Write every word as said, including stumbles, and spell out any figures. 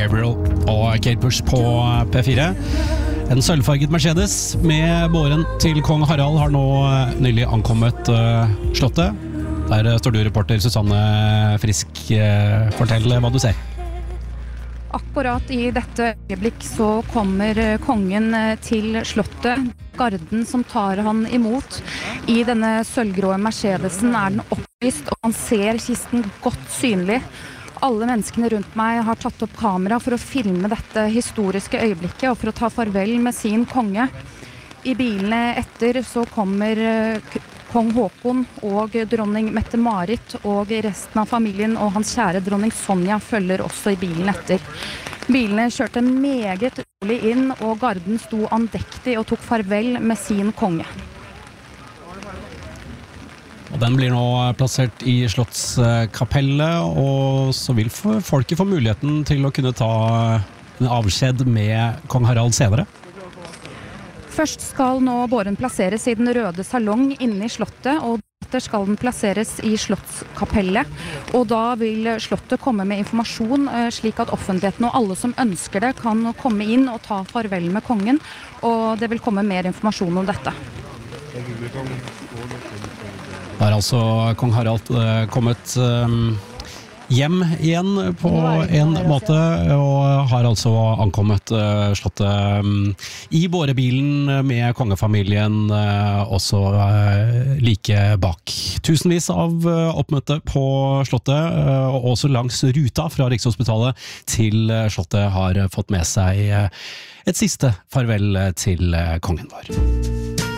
Gabriel og Kate Bush på P fire. En sølvfarget Mercedes med båren til kong Harald har nå nylig ankommet uh, slottet. Der uh, står du, reporter Susanne Frisk. Uh, fortell hva du ser. Akkurat i dette øyeblikk så kommer kongen til slottet. Garden som tar han imot i denne sølvgrå Mercedesen er den opplyst, og han ser kisten godt synlig. Alle menneskene rundt meg har tatt opp kamera for å filme dette historiske øyeblikket og for å ta farvel med sin konge. I bilene etter så kommer kong Håkon og dronning Mette-Marit, og resten av familien og hans kjære dronning Sonja følger også i bilen etter. Bilene kjørte meget rolig inn, og garden sto andektig og tok farvel med sin konge. Og den blir nå plassert i Slottskapellet, og så vil folket få muligheten til å kunne ta en avskjed med kong Harald senere. Først skal nå båren plasseres i den røde salong inne i slottet, og deretter skal den plasseres i Slottskapellet. Og da vil slottet komme med informasjon, slik at offentligheten og alle som ønsker det kan komme inn og ta farvel med kongen, og det vil komme mer informasjon om dette. Da har altså kong Harald uh, kommet um, hjem igjen på en måte, og har altså ankommet uh, slottet um, i bårebilen med kongefamilien uh, også uh, like bak. Tusenvis av uh, oppmøtte på slottet, uh, og også langs ruta fra Rikshospitalet til uh, slottet har uh, fått med seg uh, et siste farvel til uh, kongen vår.